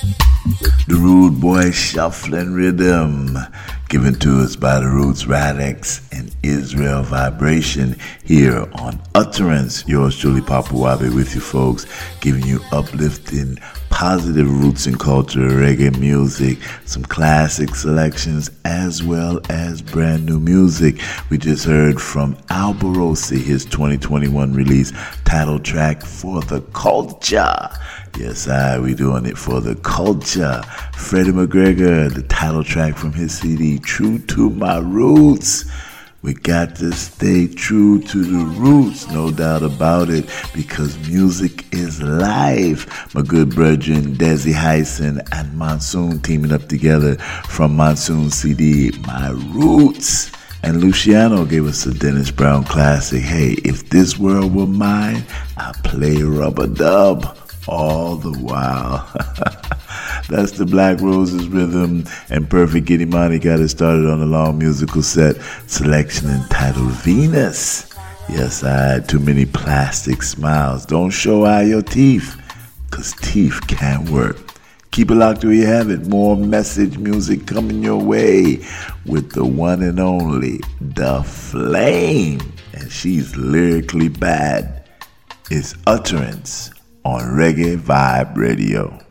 The Rude Boy Shuffling Rhythm, given to us by the Roots Radix and Israel Vibration here on Utterance. Yours truly, Papa Wabi, with you folks, giving you uplifting, positive roots and culture, reggae music, some classic selections, as well as brand new music. We just heard from Alborosi, his 2021 release, title track For the Culture. Yes, we doing it for the culture. Freddie McGregor, the title track from his CD, True to My Roots. We got to stay true to the roots, no doubt about it, because music is life. My good brethren, Desi Hyson and Monsoon teaming up together from Monsoon CD, My Roots. And Luciano gave us a Dennis Brown classic. Hey, if this world were mine, I'd play Rub-a-Dub all the while. That's the Black Roses rhythm, and Perfect Giddimani got it started on a long musical set selection entitled Venus. Yes, I had too many plastic smiles. Don't show out your teeth, cause teeth can't work. Keep it locked where you have it. More message music coming your way with the one and only The Flame, and she's lyrically bad. It's Utterance on Reggae Vibe Radio.